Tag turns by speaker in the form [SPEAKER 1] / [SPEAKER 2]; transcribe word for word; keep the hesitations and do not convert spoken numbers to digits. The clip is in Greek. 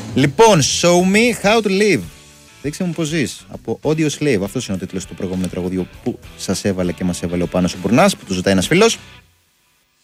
[SPEAKER 1] Λοιπόν, Show Me How to Live. Δείξε μου πώς ζεις. Από Audio Slave. Αυτός είναι ο τίτλος του προηγούμενου τραγουδιού που σας έβαλε και μας έβαλε ο Πάνος ο Μπουρνάς, που του ζητάει ένας φίλος.